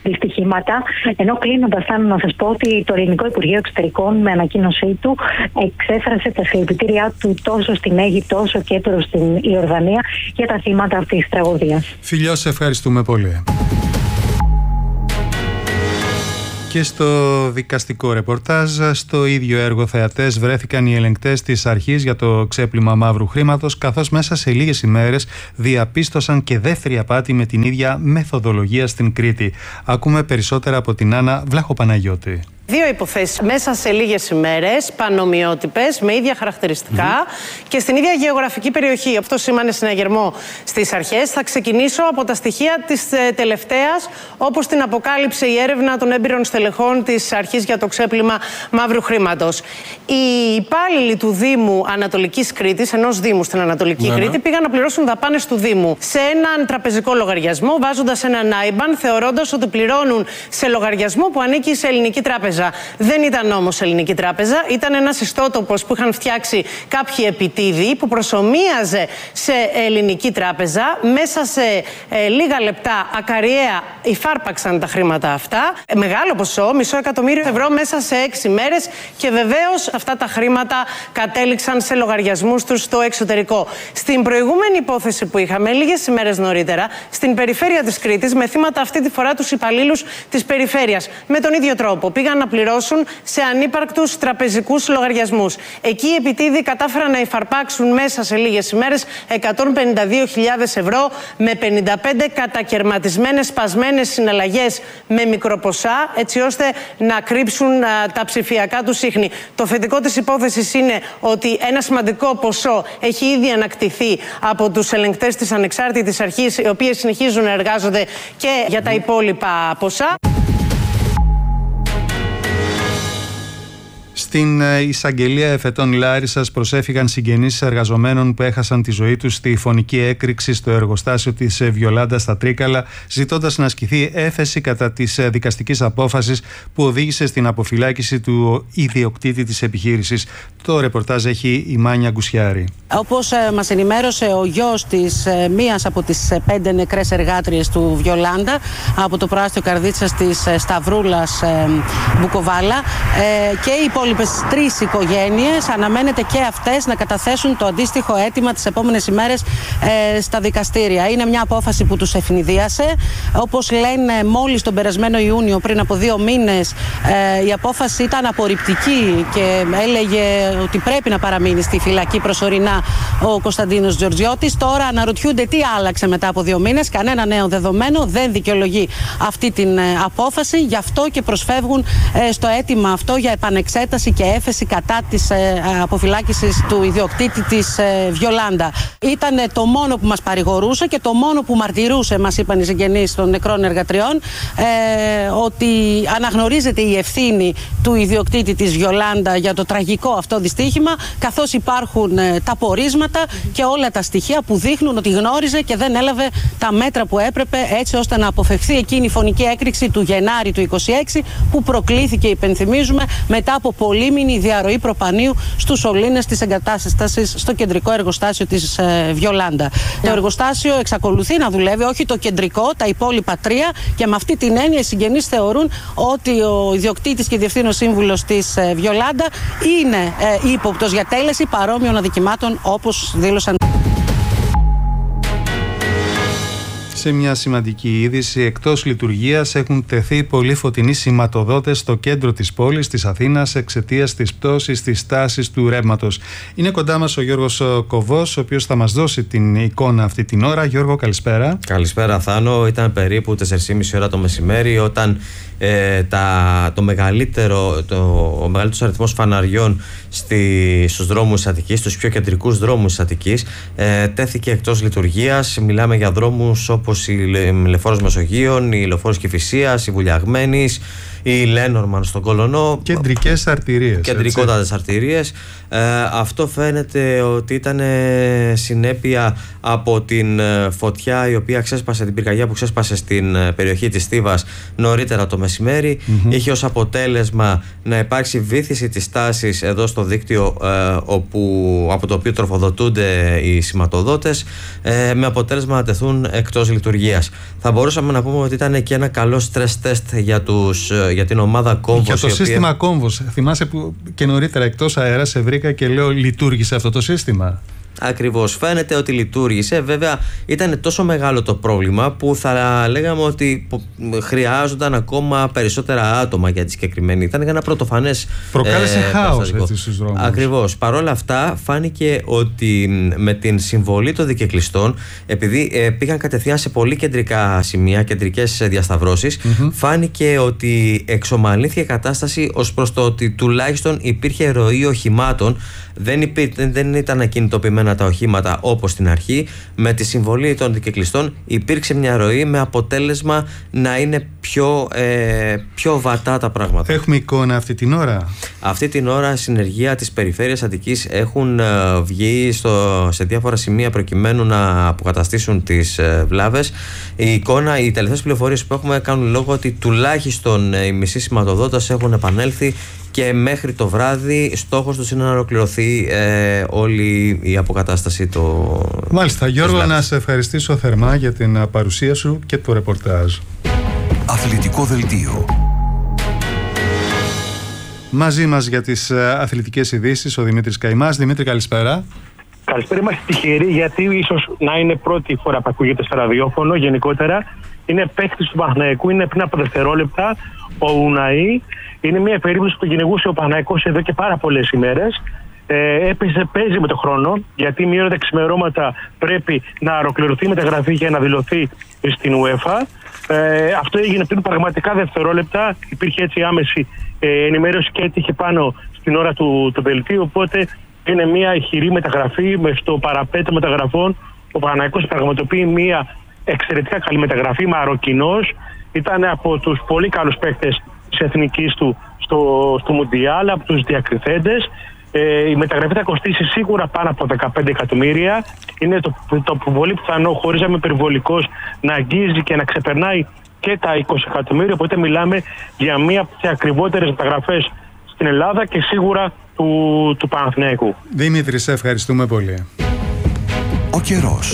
[SPEAKER 21] δυστυχήματα. Ενώ κλείνοντας, θέλω να σας πω ότι το Ελληνικό Υπουργείο Εξωτερικών με ανακοίνωσή του εξέφρασε τα συλληπιτήριά του τόσο στην Αίγυπτο όσο και προς την Ιορδανία για τα θύματα αυτής της τραγωδίας.
[SPEAKER 2] Φιλιό, σε ευχαριστούμε πολύ. Και στο δικαστικό ρεπορτάζ, στο ίδιο έργο θεατές βρέθηκαν οι ελεγκτές της αρχής για το ξέπλυμα μαύρου χρήματος, καθώς μέσα σε λίγες ημέρες διαπίστωσαν και δεύτερη απάτη με την ίδια μεθοδολογία στην Κρήτη. Ακούμε περισσότερα από την Άννα Βλαχοπαναγιώτη.
[SPEAKER 1] Δύο υποθέσεις μέσα σε λίγες ημέρες, πανομοιότυπες, με ίδια χαρακτηριστικά και στην ίδια γεωγραφική περιοχή. Αυτό σήμανε συναγερμό στις αρχές. Θα ξεκινήσω από τα στοιχεία της τελευταίας, όπως την αποκάλυψε η έρευνα των έμπειρων στελεχών της αρχής για το ξέπλυμα μαύρου χρήματος. Οι υπάλληλοι του Δήμου Ανατολικής Κρήτης, ενός Δήμου στην Ανατολική Κρήτη, πήγαν να πληρώσουν δαπάνες του Δήμου σε έναν τραπεζικό λογαριασμό, βάζοντας έναν IBAN, θεωρώντας ότι πληρώνουν σε λογαριασμό που ανήκει σε ελληνική τράπεζα. Δεν ήταν όμως ελληνική τράπεζα, ήταν ένας ιστότοπος που είχαν φτιάξει κάποιοι επιτίδιοι που προσομοίαζε σε ελληνική τράπεζα. Μέσα σε λίγα λεπτά ακαριέα υφάρπαξαν τα χρήματα αυτά. Μεγάλο ποσό, $500.000 μέσα σε 6 μέρες και βεβαίως αυτά τα χρήματα κατέληξαν σε λογαριασμούς τους στο εξωτερικό. Στην προηγούμενη υπόθεση που είχαμε, λίγες ημέρες νωρίτερα, στην περιφέρεια της Κρήτης, με θύματα αυτή τη φορά τους υπαλλήλους της περιφέρειας. Με τον ίδιο τρόπο πήγαν να πληρώσουν σε ανύπαρκτους τραπεζικούς λογαριασμούς. Εκεί οι επιτίδιοι κατάφεραν να υφαρπάξουν μέσα σε λίγες ημέρες €152.000 με 55 κατακερματισμένες σπασμένες συναλλαγές με μικροποσά, έτσι ώστε να κρύψουν τα ψηφιακά τους ίχνη. Το θετικό της υπόθεσης είναι ότι ένα σημαντικό ποσό έχει ήδη ανακτηθεί από τους ελεγκτές της ανεξάρτητης αρχής, οι οποίες συνεχίζουν να εργάζονται και για τα υπόλοιπα ποσά.
[SPEAKER 2] Στην εισαγγελία εφετών Λάρισσας προσέφηγαν συγγενείς εργαζομένων που έχασαν τη ζωή τους στη φωνική έκρηξη στο εργοστάσιο της Βιολάντα στα Τρίκαλα, ζητώντας να ασκηθεί έφεση κατά της δικαστικής απόφασης που οδήγησε στην αποφυλάκηση του ιδιοκτήτη της επιχείρησης. Το ρεπορτάζ έχει η Μάνια Γκουσιάρη.
[SPEAKER 22] Όπως μας ενημέρωσε ο γιος της μίας από τις 5 νεκρές εργάτριες του Βιολάντα, από το προάστιο Καρδίτσας της Σταυρούλας Μπουκοβάλα, και οι υπόλοιπες 3 οικογένειες αναμένεται και αυτές να καταθέσουν το αντίστοιχο αίτημα τις επόμενες ημέρες στα δικαστήρια. Είναι μια απόφαση που τους ευνηδίασε. Όπως λένε, μόλις τον περασμένο Ιούνιο, πριν από 2 μήνες, η απόφαση ήταν απορριπτική και έλεγε ότι πρέπει να παραμείνει στη φυλακή προσωρινά ο Κωνσταντίνος Τζορτζιώτης. Τώρα αναρωτιούνται τι άλλαξε μετά από 2 μήνες. Κανένα νέο δεδομένο δεν δικαιολογεί αυτή την απόφαση. Γι' αυτό και προσφεύγουν στο αίτημα αυτό για επανεξέταση και έφεση κατά της αποφυλάκησης του ιδιοκτήτη της Βιολάντα. Ήταν το μόνο που μας παρηγορούσε και το μόνο που μαρτυρούσε, μας είπαν οι συγγενείς των νεκρών εργατριών, ότι αναγνωρίζεται η ευθύνη του ιδιοκτήτη της Βιολάντα για το τραγικό αυτό δυστύχημα, καθώς υπάρχουν τα πορίσματα και όλα τα στοιχεία που δείχνουν ότι γνώριζε και δεν έλαβε τα μέτρα που έπρεπε, έτσι ώστε να αποφευχθεί εκείνη η φωνική έκρηξη του Γενάρη του 2026 που προκλήθηκε, υπενθυμίζουμε, μετά από πολύμηνη διαρροή προπανίου στους σωλήνες της εγκατάστασης στο κεντρικό εργοστάσιο της Βιολάντα. Το εργοστάσιο εξακολουθεί να δουλεύει, όχι το κεντρικό, τα υπόλοιπα 3, και με αυτή την έννοια οι συγγενείς θεωρούν ότι ο ιδιοκτήτης και διευθύνων σύμβουλος της Βιολάντα είναι ύποπτος για τέλεση παρόμοιων αδικημάτων, όπως δήλωσαν.
[SPEAKER 2] Σε μια σημαντική είδηση, εκτός λειτουργίας έχουν τεθεί πολλοί φωτεινοί σηματοδότες στο κέντρο της πόλης της Αθήνας εξαιτίας της πτώσης της τάσης του ρεύματος. Είναι κοντά μας ο Γιώργος Κοβός, ο οποίος θα μας δώσει την εικόνα αυτή την ώρα. Γιώργο, καλησπέρα.
[SPEAKER 23] Καλησπέρα, Θάνο. Ήταν περίπου 4:30 ώρα το μεσημέρι όταν ο μεγαλύτερος αριθμός φαναριών στους δρόμους της Αττικής, στους πιο κεντρικούς δρόμους της Αττικής, τέθηκε εκτός λειτουργίας. Μιλάμε για δρόμους όπως η Λεωφόρος Μεσογείων, η Λεωφόρος Κηφισίας, η Βουλιαγμένης, η Λένορμαν στον Κολονό.
[SPEAKER 2] Κεντρικές αρτηρίες.
[SPEAKER 23] Κεντρικότατες αρτηρίες. Αυτό φαίνεται ότι ήταν συνέπεια από την φωτιά η οποία ξέσπασε, την πυρκαγιά που ξέσπασε στην περιοχή της Θήβας νωρίτερα το μεσημέρι. Είχε ως αποτέλεσμα να υπάρξει βύθιση της τάσης εδώ στο δίκτυο από το οποίο τροφοδοτούνται οι σηματοδότες, με αποτέλεσμα να τεθούν εκτός λειτουργίας. Θα μπορούσαμε να πούμε ότι ήταν και ένα καλό stress test για την ομάδα Κόμβος.
[SPEAKER 2] Για το σύστημα Κόμβος. Θυμάσαι που και νωρίτερα εκτός αέρα σε βρήκα και λέω λειτουργήσε αυτό το σύστημα.
[SPEAKER 23] Ακριβώς, φαίνεται ότι λειτουργήσε. Βέβαια ήταν τόσο μεγάλο το πρόβλημα που θα λέγαμε ότι χρειάζονταν ακόμα περισσότερα άτομα για τη συγκεκριμένη. Ήταν ένα πρωτοφανές.
[SPEAKER 2] Προκάλεσε χάος στους δρόμους.
[SPEAKER 23] Ακριβώς. Παρ' όλα αυτά φάνηκε ότι με την συμβολή των δικαικλιστών, επειδή πήγαν κατευθείαν σε πολύ κεντρικά σημεία, κεντρικές διασταυρώσεις, φάνηκε ότι εξομαλύνθηκε η κατάσταση ως προς το ότι τουλάχιστον υπήρχε ροή οχημάτων. Δεν ήταν ακινητοποιημένα τα οχήματα όπως στην αρχή. Με τη συμβολή των δικαικλιστών υπήρξε μια ροή, με αποτέλεσμα να είναι πιο βατά τα πράγματα.
[SPEAKER 2] Έχουμε εικόνα αυτή την ώρα.
[SPEAKER 23] Αυτή την ώρα συνεργεία της Περιφέρειας Αττικής έχουν βγει σε διάφορα σημεία προκειμένου να αποκαταστήσουν τις βλάβες. Οι τελευταίες πληροφορίες που έχουμε κάνουν λόγο ότι τουλάχιστον οι μισοί σηματοδότες έχουν επανέλθει και μέχρι το βράδυ στόχος τους είναι να ολοκληρωθεί όλη η αποκατάσταση.
[SPEAKER 2] Μάλιστα, Γιώργο, να σε ευχαριστήσω θερμά για την παρουσία σου και το ρεπορτάζ.
[SPEAKER 7] Αθλητικό δελτίο.
[SPEAKER 2] Μαζί μας για τις αθλητικές ειδήσεις ο Δημήτρης Καημάς. Δημήτρη, καλησπέρα.
[SPEAKER 3] Καλησπέρα, είμαστε τυχεροί γιατί ίσως να είναι πρώτη φορά που ακούγεται στο ραδιόφωνο. Γενικότερα είναι παίκτης του Παναθηναϊκού, είναι πριν από δευτερόλεπτα ο Ουναή. Είναι μια περίπτωση που κυνηγούσε ο Παναθηναϊκός εδώ και πάρα πολλές ημέρες. Παίζει με τον χρόνο, γιατί μία ώρα τα ξημερώματα πρέπει να ολοκληρωθεί η μεταγραφή για να δηλωθεί στην UEFA. Αυτό έγινε πριν πραγματικά δευτερόλεπτα. Υπήρχε έτσι άμεση ενημέρωση και έτυχε πάνω στην ώρα του δελτίου. Οπότε είναι μια ηχηρή μεταγραφή με στο παραπέτω μεταγραφών. Ο Παναθηναϊκός πραγματοποιεί μια εξαιρετικά καλή μεταγραφή. Μαροκινός, ήταν από τους πολύ καλούς παίκτες της εθνικής του στο Μουντιάλ, από τους διακριθέντες. Η μεταγραφή θα κοστίσει σίγουρα πάνω από 15 εκατομμύρια. Είναι το πολύ πιθανό, χωρίς να είμαι υπερβολικός, να αγγίζει και να ξεπερνάει και τα 20 εκατομμύρια. Οπότε μιλάμε για μία από τις ακριβότερες μεταγραφές στην Ελλάδα και σίγουρα του Παναθηναϊκού.
[SPEAKER 2] Δημήτρη, σε ευχαριστούμε πολύ.
[SPEAKER 7] Ο καιρός.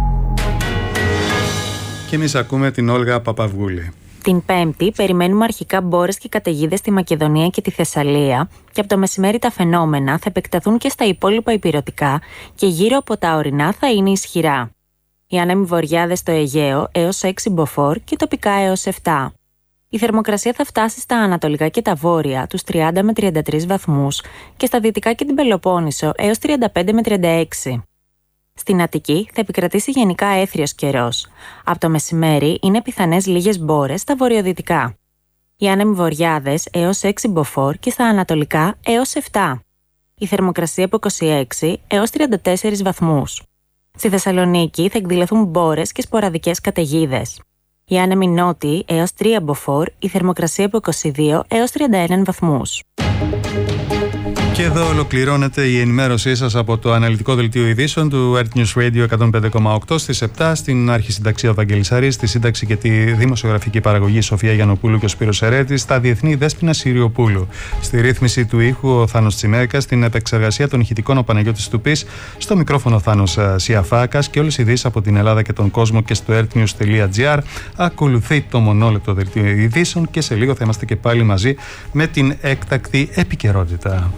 [SPEAKER 2] Και εμείς ακούμε την Όλγα Παπαυγούλη.
[SPEAKER 4] Την Πέμπτη περιμένουμε αρχικά μπόρες και καταιγίδες στη Μακεδονία και τη Θεσσαλία και από το μεσημέρι τα φαινόμενα θα επεκταθούν και στα υπόλοιπα ηπειρωτικά και γύρω από τα ορεινά θα είναι ισχυρά. Οι άνεμοι βορειάδες στο Αιγαίο έως 6 μποφόρ και τοπικά έως 7. Η θερμοκρασία θα φτάσει στα ανατολικά και τα βόρεια τους 30 με 33 βαθμούς και στα δυτικά και την Πελοπόννησο έως 35 με 36. Στην Αττική θα επικρατήσει γενικά έθριος καιρός. Από το μεσημέρι είναι πιθανές λίγες μπόρες στα βορειοδυτικά. Οι άνεμοι βορειάδες έως 6 μποφόρ και στα ανατολικά έως 7. Η θερμοκρασία από 26 έως 34 βαθμούς. Στη Θεσσαλονίκη θα εκδηλωθούν μπόρες και σποραδικές καταιγίδες. Οι άνεμοι νότιοι έως 3 μποφόρ, η θερμοκρασία από 22 έως 31 βαθμούς.
[SPEAKER 2] Και εδώ ολοκληρώνεται η ενημέρωσή σας από το αναλυτικό δελτίο ειδήσεων του Earth News Radio 105,8 στις 7, στην αρχισυνταξία Βαγγέλης Αρής, στη σύνταξη και τη δημοσιογραφική παραγωγή Σοφία Γιαννοπούλου και ο Σπύρος Ερέτης, στα διεθνή Δέσποινα Συριοπούλου, στη ρύθμιση του ήχου ο Θάνος Τσιμέρκας, στην επεξεργασία των ηχητικών ο Παναγιώτης Τουπής, στο μικρόφωνο Θάνος Σιαφάκας και όλες οι ειδήσεις από την Ελλάδα και τον κόσμο και στο earthnews.gr. Ακολουθεί το μονόλεπτο δελτίο ειδήσεων και σε λίγο θα είμαστε και πάλι μαζί με την έκτακτη επικαιρότητα.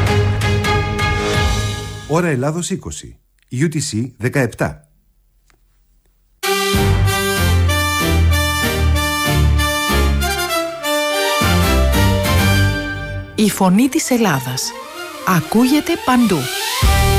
[SPEAKER 6] Ώρα Ελλάδος 20, UTC 17.
[SPEAKER 24] Η φωνή της Ελλάδας ακούγεται παντού.